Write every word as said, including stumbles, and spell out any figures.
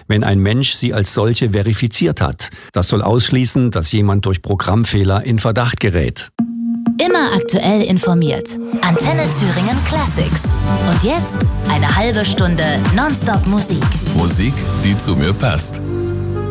wenn ein Mensch sie als solche verifiziert hat. Das soll ausschließen, dass jemand durch Programmfehler in Verdacht gerät. Immer aktuell informiert. Antenne Thüringen Classics. Und jetzt eine halbe Stunde Nonstop Musik. Musik, die zu mir passt.